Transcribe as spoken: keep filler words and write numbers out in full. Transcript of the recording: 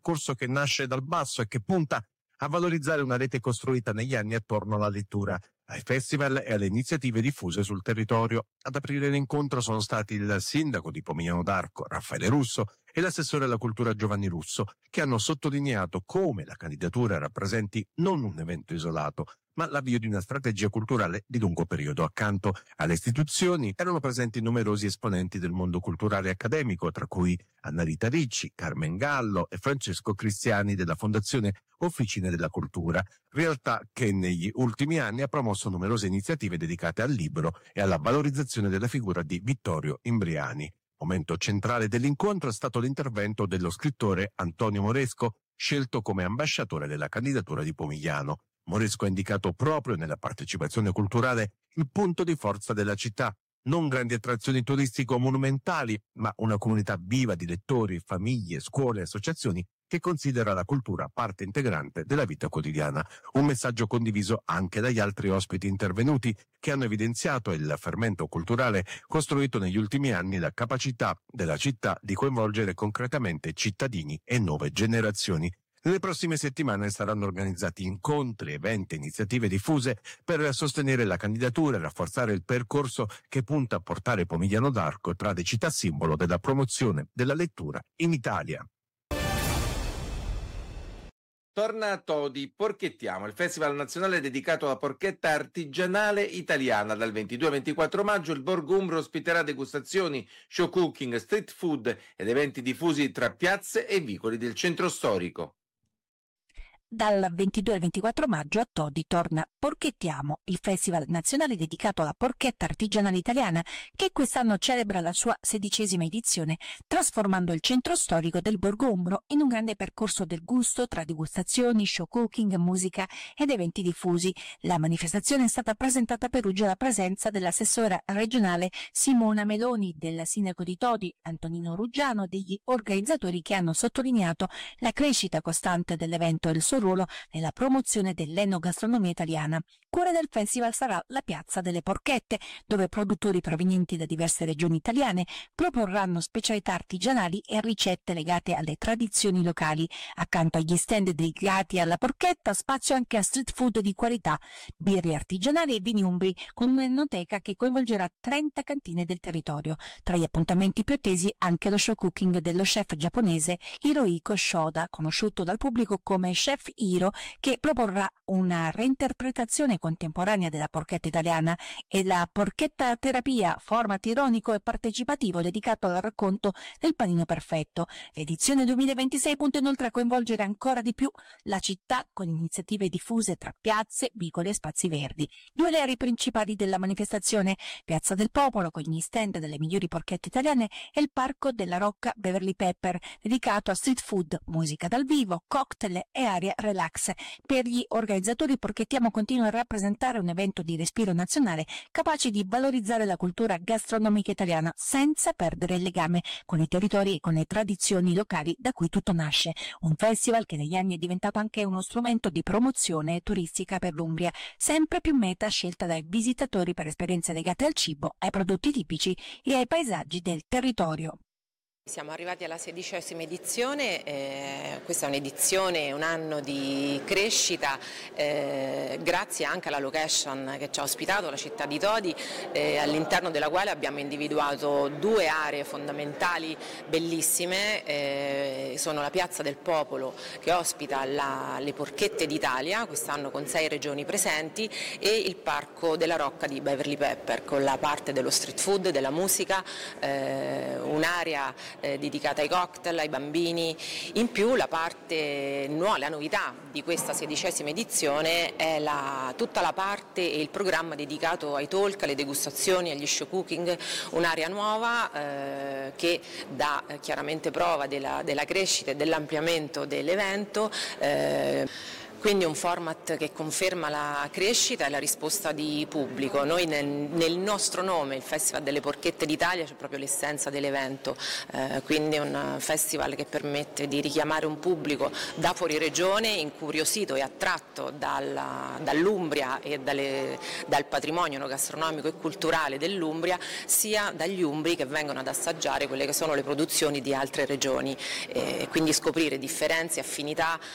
percorso che nasce dal basso e che punta a valorizzare una rete costruita negli anni attorno alla lettura, ai festival e alle iniziative diffuse sul territorio. Ad aprire l'incontro sono stati il sindaco di Pomigliano d'Arco, Raffaele Russo, e l'assessore alla cultura Giovanni Russo, che hanno sottolineato come la candidatura rappresenti non un evento isolato, ma l'avvio di una strategia culturale di lungo periodo. Accanto alle istituzioni erano presenti numerosi esponenti del mondo culturale e accademico, tra cui Anna Rita Ricci, Carmen Gallo e Francesco Cristiani della Fondazione Officine della Cultura, realtà che negli ultimi anni ha promosso numerose iniziative dedicate al libro e alla valorizzazione della figura di Vittorio Imbriani. Momento centrale dell'incontro è stato l'intervento dello scrittore Antonio Moresco, scelto come ambasciatore della candidatura di Pomigliano. Moresco ha indicato proprio nella partecipazione culturale il punto di forza della città. Non grandi attrazioni turistico-monumentali, ma una comunità viva di lettori, famiglie, scuole e associazioni che considera la cultura parte integrante della vita quotidiana. Un messaggio condiviso anche dagli altri ospiti intervenuti, che hanno evidenziato il fermento culturale costruito negli ultimi anni e la capacità della città di coinvolgere concretamente cittadini e nuove generazioni. Nelle prossime settimane saranno organizzati incontri, eventi e iniziative diffuse per sostenere la candidatura e rafforzare il percorso che punta a portare Pomigliano d'Arco tra le città simbolo della promozione della lettura in Italia. Torna a Todi Porchettiamo, il festival nazionale dedicato alla porchetta artigianale italiana. Dal ventidue al ventiquattro maggio il Borgo Umbro ospiterà degustazioni, show cooking, street food ed eventi diffusi tra piazze e vicoli del centro storico. Dal ventidue al ventiquattro maggio a Todi torna Porchettiamo, il festival nazionale dedicato alla porchetta artigianale italiana, che quest'anno celebra la sua sedicesima edizione, trasformando il centro storico del Borgo Umbro in un grande percorso del gusto tra degustazioni, show cooking, musica ed eventi diffusi. La manifestazione è stata presentata a Perugia alla presenza dell'assessora regionale Simona Meloni, del sindaco di Todi Antonino Ruggiano, degli organizzatori, che hanno sottolineato la crescita costante dell'evento e il suo ruolo nella promozione dell'enogastronomia italiana. Cuore del festival sarà la Piazza delle Porchette, dove produttori provenienti da diverse regioni italiane proporranno specialità artigianali e ricette legate alle tradizioni locali. Accanto agli stand dedicati alla porchetta, spazio anche a street food di qualità, birre artigianali e vini umbri, con un'enoteca che coinvolgerà trenta cantine del territorio. Tra gli appuntamenti più attesi anche lo show cooking dello chef giapponese Hirohiko Shoda, conosciuto dal pubblico come Chef Hiro, che proporrà una reinterpretazione contemporanea della porchetta italiana, e la porchetta terapia, format ironico e partecipativo dedicato al racconto del panino perfetto. L'edizione duemilaventisei punta inoltre a coinvolgere ancora di più la città con iniziative diffuse tra piazze, vicoli e spazi verdi. Due le aree principali della manifestazione: Piazza del Popolo con gli stand delle migliori porchette italiane e il Parco della Rocca Beverly Pepper, dedicato a street food, musica dal vivo, cocktail e area relax. Per gli organizzatori, Porchettiamo continua a rappresentare un evento di respiro nazionale capace di valorizzare la cultura gastronomica italiana senza perdere il legame con i territori e con le tradizioni locali da cui tutto nasce. Un festival che negli anni è diventato anche uno strumento di promozione turistica per l'Umbria, sempre più meta scelta dai visitatori per esperienze legate al cibo, ai prodotti tipici e ai paesaggi del territorio. Siamo arrivati alla sedicesima edizione, eh, questa è un'edizione, un anno di crescita, eh, grazie anche alla location che ci ha ospitato, la città di Todi, eh, all'interno della quale abbiamo individuato due aree fondamentali bellissime, eh, sono la Piazza del Popolo, che ospita la, le Porchette d'Italia, quest'anno con sei regioni presenti, e il Parco della Rocca di Beverly Pepper, con la parte dello street food, della musica, eh, un'area Eh, dedicata ai cocktail, ai bambini. In più la parte nuova, la novità di questa sedicesima edizione è la, tutta la parte e il programma dedicato ai talk, alle degustazioni, agli show cooking, un'area nuova eh, che dà eh, chiaramente prova della, della crescita e dell'ampliamento dell'evento. Eh, Quindi un format che conferma la crescita e la risposta di pubblico. Noi nel, nel nostro nome, il Festival delle Porchette d'Italia, c'è proprio l'essenza dell'evento, eh, quindi è un festival che permette di richiamare un pubblico da fuori regione, incuriosito e attratto dalla, dall'Umbria e dalle, dal patrimonio gastronomico e culturale dell'Umbria, sia dagli umbri che vengono ad assaggiare quelle che sono le produzioni di altre regioni, eh, quindi scoprire differenze, affinità